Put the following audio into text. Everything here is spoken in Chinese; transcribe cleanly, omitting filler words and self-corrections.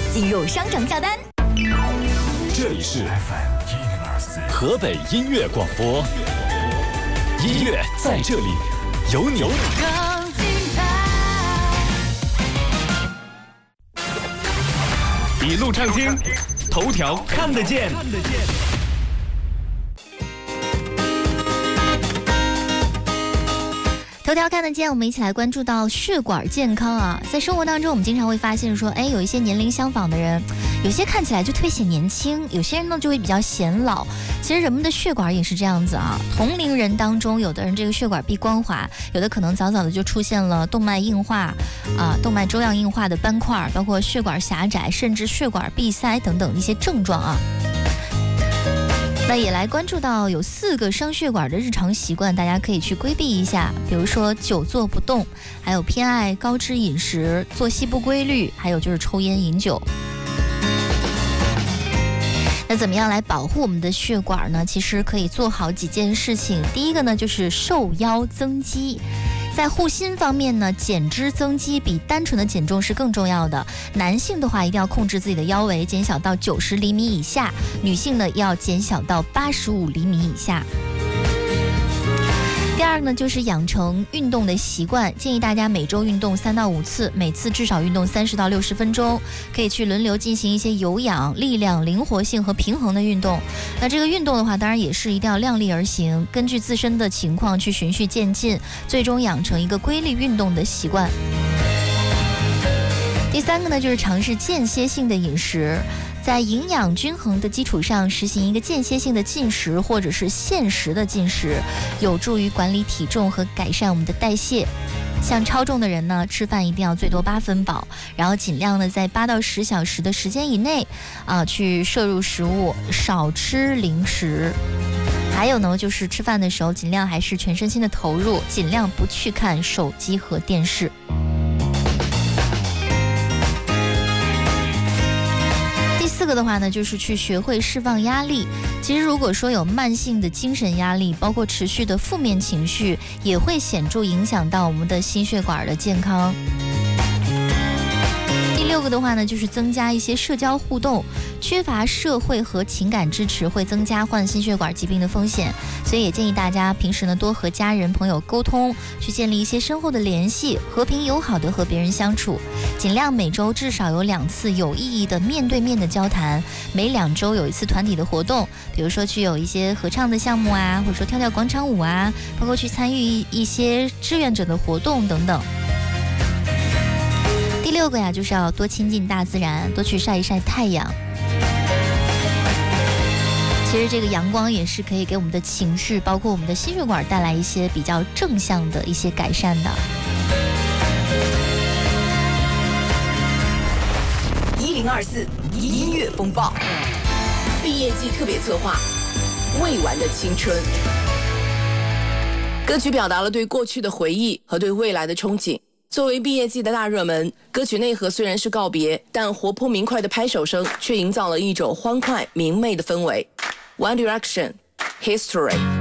进入商城下单。 这里是河北音乐广播，音乐在这里，有你。 一路畅听，头条看得见。 头条看得见，我们一起来关注到血管健康啊。在生活当中，我们经常会发现说，有一些年龄相仿的人，有些看起来就特别显年轻，有些人呢就会比较显老。其实人们的血管也是这样子啊。同龄人当中，有的人这个血管壁光滑，有的可能早早的就出现了动脉硬化动脉粥样硬化的斑块，包括血管狭窄，甚至血管闭塞等等一些症状啊。那也来关注到有4个伤血管的日常习惯，大家可以去规避一下，比如说久坐不动，还有偏爱高脂饮食，作息不规律，还有就是抽烟饮酒。那怎么样来保护我们的血管呢？其实可以做好几件事情。第一个呢，就是瘦腰增肌。在护心方面呢，减脂增肌比单纯的减重是更重要的。男性的话一定要控制自己的腰围，减小到90厘米以下；女性呢要减小到85厘米以下。第二呢，就是养成运动的习惯，建议大家每周运动3到5次，每次至少运动30到60分钟，可以去轮流进行一些有氧、力量、灵活性和平衡的运动。那这个运动的话，当然也是一定要量力而行，根据自身的情况去循序渐进，最终养成一个规律运动的习惯。第3个呢，就是尝试间歇性的饮食，在营养均衡的基础上实行一个间歇性的进食或者是限时的进食，有助于管理体重和改善我们的代谢。像超重的人呢，吃饭一定要最多8分饱，然后尽量呢在8到10小时的时间以内去摄入食物，少吃零食。还有呢，就是吃饭的时候尽量还是全身心的投入，尽量不去看手机和电视。4个的话呢，就是去学会释放压力。其实如果说有慢性的精神压力，包括持续的负面情绪，也会显著影响到我们的心血管的健康。第6个的话呢，就是增加一些社交互动，缺乏社会和情感支持会增加患心血管疾病的风险，所以也建议大家平时呢多和家人朋友沟通，去建立一些深厚的联系，和平友好的和别人相处，尽量每周至少有2次有意义的面对面的交谈，每2周有1次团体的活动，比如说去有一些合唱的项目啊，或者说跳跳广场舞啊，包括去参与一些志愿者的活动等等。第6个呀，就是要多亲近大自然，多去晒一晒太阳。其实这个阳光也是可以给我们的情绪，包括我们的心血管带来一些比较正向的一些改善的。 1024音乐风暴，毕业季特别策划，未完的青春。歌曲表达了对过去的回忆和对未来的憧憬。作为毕业季的大热门，歌曲内核虽然是告别，但活泼明快的拍手声却营造了一种欢快明媚的氛围。One Direction, History。